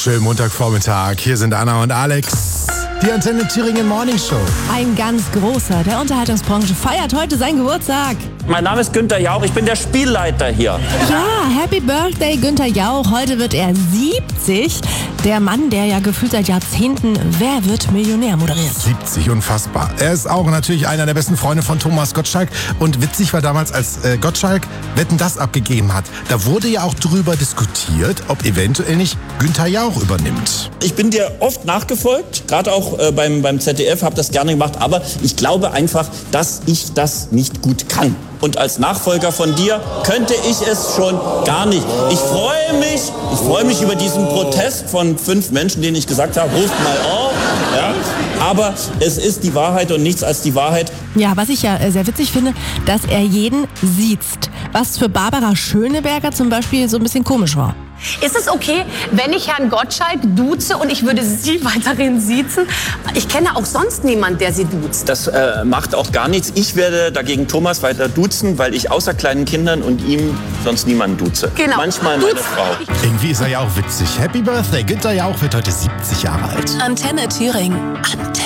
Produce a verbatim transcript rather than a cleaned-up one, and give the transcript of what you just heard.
Schönen Montagvormittag. Hier sind Anna und Alex. Die Antenne Thüringen Morning Show. Ein ganz großer der Unterhaltungsbranche feiert heute seinen Geburtstag. Mein Name ist Günther Jauch, ich bin der Spielleiter hier. Ja, Happy Birthday Günther Jauch. Heute wird er siebzig. Der Mann, der ja gefühlt seit Jahrzehnten Wer wird Millionär moderiert. siebzig, unfassbar. Er ist auch natürlich einer der besten Freunde von Thomas Gottschalk. Und witzig war damals, als äh, Gottschalk Wetten, das abgegeben hat. Da wurde ja auch drüber diskutiert, ob eventuell nicht Günther Jauch übernimmt. Ich bin dir oft nachgefolgt, gerade auch äh, beim, beim Z D F, habe das gerne gemacht, aber ich glaube einfach, dass ich das nicht gut kann. Und als Nachfolger von dir könnte ich es schon gar nicht. Ich freue mich, ich freue mich über diesen Protest von fünf Menschen, denen ich gesagt habe, ruft mal auf. Ja? Aber es ist die Wahrheit und nichts als die Wahrheit. Ja, was ich ja sehr witzig finde, dass er jeden siezt. Was für Barbara Schöneberger zum Beispiel so ein bisschen komisch war. Ist es okay, wenn ich Herrn Gottschalk duze und ich würde Sie weiterhin siezen? Ich kenne auch sonst niemanden, der Sie duzt. Das äh, macht auch gar nichts. Ich werde dagegen Thomas weiter duzen, weil ich außer kleinen Kindern und ihm sonst niemanden duze. Genau. Manchmal meine Duz. Frau. Irgendwie ist er ja auch witzig. Happy Birthday. Günther Jauch wird heute siebzig Jahre alt. Antenne Thüringen. Antenne.